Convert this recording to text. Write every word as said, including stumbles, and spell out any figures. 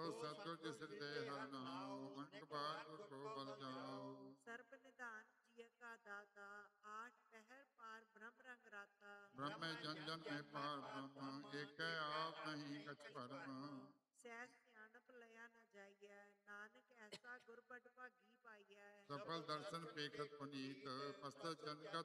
ਸੋ ਸਤਿਗੁਰ ਜਿਸ ਹਿਰਦੇ ਹਰਿ ਨਾਮ, ਅਨਕ ਬਾਰ ਗੁਰ ਕੋ ਬਲ ਜਾਓ। ਸਰਬ ਨਿਧਾਨ ਜੀਅ ਕਾ ਦਾਤਾ, ਆਠ ਪਹਿਰ ਪਾਰ ਬ੍ਰਹਮ ਰੰਗ ਰਾਤਾ। ਬ੍ਰਹਮੇ ਜਨ ਜਨ ਮੈਂ ਪਾਰ ਬ੍ਰਹਮ, ਏਕੈ ਆਪ ਨਹੀਂ ਕਛ ਭਰਮ। ਸਹਿਜ ਸਿਆਣਪ ਲਿਆ ਨ ਜਾਈਐ, ਨਾਨਕ ਐਸਾ ਗੁਰ ਬਡ ਭਾਗੀ ਪਾਈਐ। ਸਫਲ ਦਰਸ਼ਨ ਪੇਖਤ ਪੁਨੀਤ, ਪਸਤ ਚੰਗਤ